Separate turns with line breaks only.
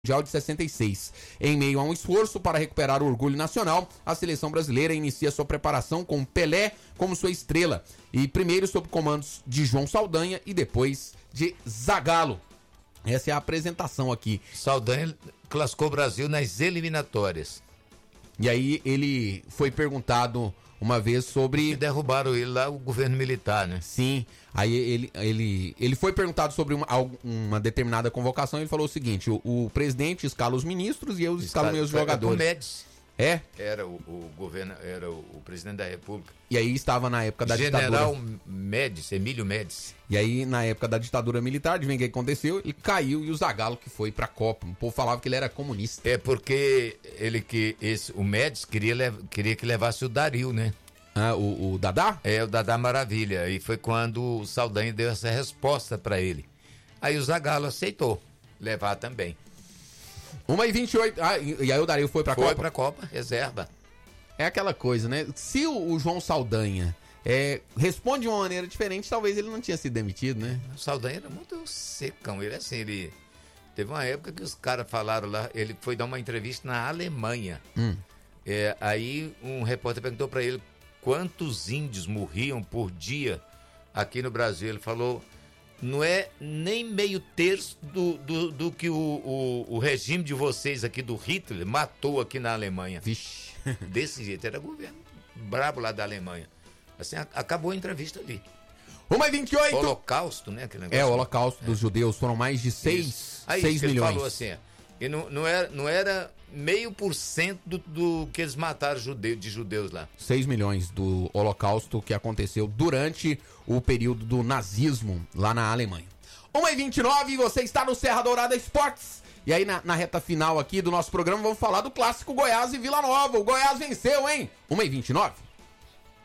Mundial de 66. Em meio a um esforço para recuperar o orgulho nacional, a seleção brasileira inicia sua preparação com Pelé como sua estrela, e primeiro sob comandos de João Saldanha e depois de Zagallo. Essa é a apresentação aqui.
Saldanha classificou o Brasil nas eliminatórias.
E aí ele foi perguntado uma vez sobre...
E derrubaram ele lá, o governo militar, né?
Sim, aí ele foi perguntado sobre uma determinada convocação e ele falou o seguinte: o presidente escala os ministros e eu escalo meus jogadores.
O Médici.
É?
Era o governo, era o presidente da República.
E aí estava na época da ditadura.
General Médici, Emílio Médici.
E aí, na época da ditadura militar, adivinha o que aconteceu? Ele caiu e o Zagallo que foi pra Copa. O povo falava que ele era comunista.
É porque o Médici queria que levasse o Darío, né?
Ah, o Dadá?
É, o Dadá Maravilha. E foi quando o Saldanha deu essa resposta pra ele. Aí o Zagallo aceitou levar também.
1h28. Ah, e aí o Darío foi pra Copa?
Foi pra Copa, reserva.
É aquela coisa, né? Se o João Saldanha responde de uma maneira diferente, talvez ele não tinha sido demitido, né?
O Saldanha era muito secão. Ele, assim, teve uma época que os caras falaram lá, ele foi dar uma entrevista na Alemanha. Aí um repórter perguntou pra ele quantos índios morriam por dia aqui no Brasil. Ele falou: não é nem meio terço do que o regime de vocês aqui do Hitler matou aqui na Alemanha.
Vixe.
Desse jeito, era governo brabo lá da Alemanha. Assim, acabou a entrevista ali.
1h28.
Holocausto, né? Aquele negócio.
O Holocausto dos judeus. Foram mais de 6 milhões.
Ele falou assim, e não era 0,5% do que eles mataram de judeus lá. 6
milhões do Holocausto que aconteceu durante o período do nazismo lá na Alemanha. 1h29, você está no Serra Dourada Esportes. E aí na reta final aqui do nosso programa vamos falar do clássico Goiás e Vila Nova. O Goiás venceu, hein? 1h29.